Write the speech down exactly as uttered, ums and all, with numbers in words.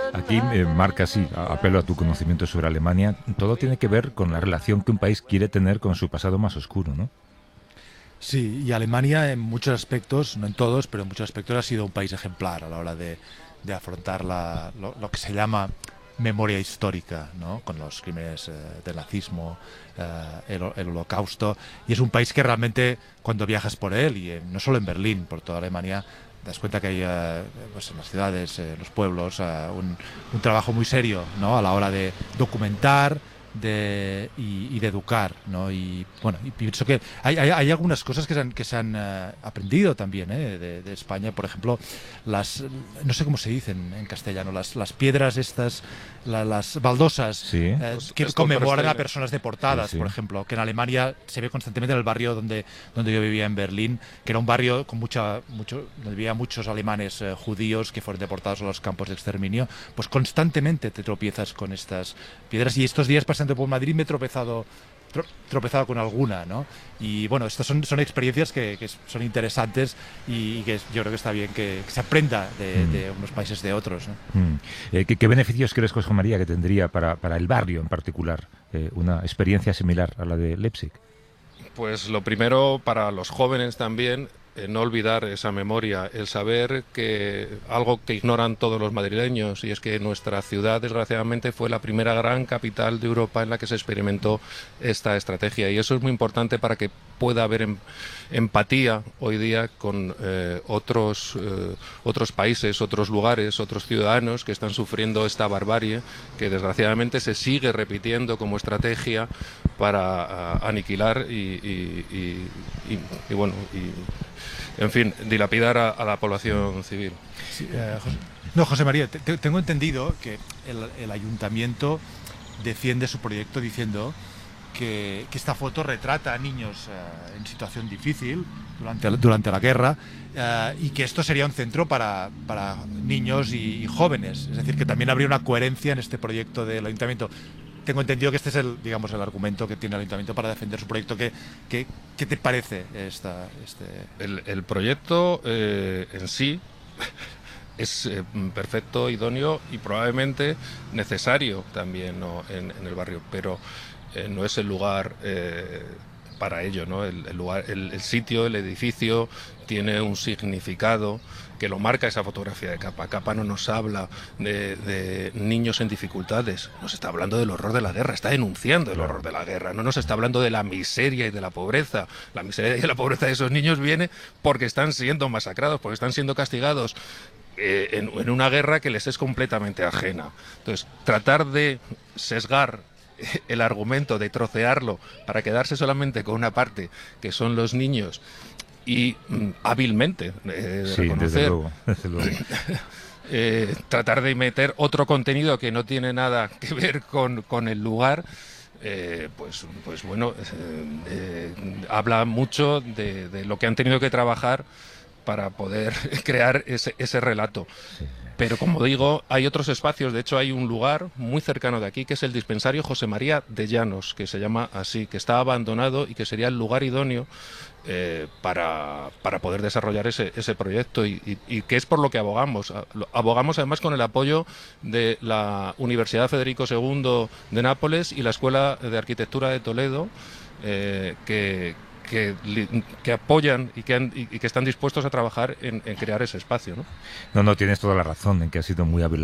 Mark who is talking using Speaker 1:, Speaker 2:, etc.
Speaker 1: Aquí eh, marca, sí, apelo a tu conocimiento sobre Alemania, todo tiene que ver con la relación que un país quiere tener con su pasado más oscuro, ¿no?
Speaker 2: Sí, y Alemania en muchos aspectos, no en todos, pero en muchos aspectos ha sido un país ejemplar a la hora de, de afrontar la, lo, lo que se llama memoria histórica, ¿no? Con los crímenes eh, del nazismo, eh, el, el holocausto. Y es un país que realmente, cuando viajas por él, y eh, no solo en Berlín, por toda Alemania, te das cuenta que hay eh, pues en las ciudades, eh, en los pueblos, eh, un, un trabajo muy serio, ¿no? A la hora de documentar de, y, y de educar, ¿no? Y bueno, y pienso que hay, hay, hay algunas cosas que se han, que se han uh, aprendido también, ¿eh? de, de España, por ejemplo, las, no sé cómo se dicen en castellano, las, las piedras estas, la, las baldosas
Speaker 1: Sí,
Speaker 2: eh,
Speaker 3: Los
Speaker 2: que conmemoran a
Speaker 3: Stolpersteine.
Speaker 2: personas deportadas,
Speaker 1: sí, sí.
Speaker 2: por ejemplo, que en Alemania se ve constantemente en el barrio donde, donde yo vivía en Berlín, que era un barrio con mucha, mucho, donde vivía muchos alemanes eh, judíos que fueron deportados a los campos de exterminio, pues constantemente te tropiezas con estas piedras, y estos días pasando por Madrid me he tropezado tro- tropezado con alguna, ¿no? Y bueno, estas son, son experiencias que, que son interesantes, y, y que yo creo que está bien que, que se aprenda de,
Speaker 1: Mm.
Speaker 2: de unos países de otros, ¿no?
Speaker 1: Mm. Eh, ¿qué, qué beneficios crees, José María, que tendría para, para el barrio en particular eh, una experiencia similar a la de Leipzig?
Speaker 3: Pues lo primero, para los jóvenes también, eh, no olvidar esa memoria, el saber que algo que ignoran todos los madrileños, y es que nuestra ciudad, desgraciadamente, fue la primera gran capital de Europa en la que se experimentó esta estrategia, y eso es muy importante para que pueda haber em- empatía hoy día con eh, otros, eh, otros países, otros lugares, otros ciudadanos que están sufriendo esta barbarie que desgraciadamente se sigue repitiendo como estrategia para uh, aniquilar y, y, y, y, y bueno, y, en fin, dilapidar a, a la población civil.
Speaker 2: Sí, eh, José- no, José María, te- te- tengo entendido que el, el ayuntamiento defiende su proyecto diciendo que, que esta foto retrata a niños eh, en situación difícil durante, durante la guerra, eh, y que esto sería un centro para, para niños y, y jóvenes. Es decir, que también habría una coherencia en este proyecto del ayuntamiento. Tengo entendido que este es el, digamos, el argumento que tiene el ayuntamiento para defender su proyecto. ¿Qué, qué, qué te parece esta, este?
Speaker 3: El, el proyecto eh, en sí es eh, perfecto, idóneo y probablemente necesario también, ¿no? en, en el barrio, pero eh, no es el lugar eh, para ello, ¿no? El, el lugar, el, el sitio, el edificio tiene un significado que lo marca esa fotografía de Capa. Capa no nos habla de, de niños en dificultades, nos está hablando del horror de la guerra, está denunciando el horror de la guerra, no nos está hablando de la miseria y de la pobreza. La miseria y la pobreza de esos niños viene porque están siendo masacrados, porque están siendo castigados eh, en, en una guerra que les es completamente ajena. Entonces, tratar de sesgar el argumento, de trocearlo para quedarse solamente con una parte, que son los niños, y mm, hábilmente eh,
Speaker 1: Sí,
Speaker 3: reconocer,
Speaker 1: desde luego, desde luego.
Speaker 3: eh, tratar de meter otro contenido que no tiene nada que ver con, con el lugar, eh, pues, pues bueno, eh, eh, habla mucho de, de lo que han tenido que trabajar para poder crear ese, ese relato. Pero como digo, hay otros espacios, de hecho hay un lugar muy cercano de aquí que es el dispensario José María de Llanos, que se llama así, que está abandonado y que sería el lugar idóneo eh, para, para poder desarrollar ese, ese proyecto, y, y, y que es por lo que abogamos. Abogamos además con el apoyo de la Universidad Federico segundo de Nápoles y la Escuela de Arquitectura de Toledo, eh, que Que, que apoyan y que, han, y que están dispuestos a trabajar en, en crear ese espacio, ¿no?
Speaker 1: No, no, tienes toda la razón en que ha sido muy hábil